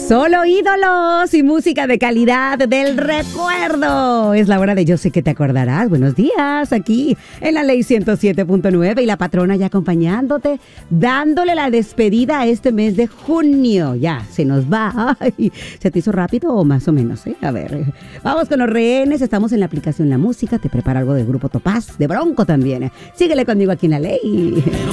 Solo ídolos y música de calidad del recuerdo. Es la hora de Yo sé que te acordarás. Buenos días, aquí en la Ley 107.9 y la patrona ya acompañándote, dándole la despedida a este mes de junio. Ya, se nos va. Ay, ¿se te hizo rápido o más o menos? A ver, vamos con los rehenes. Estamos en la aplicación La Música. Te prepara algo del Grupo Topaz, de Bronco también. Síguele conmigo aquí en la Ley.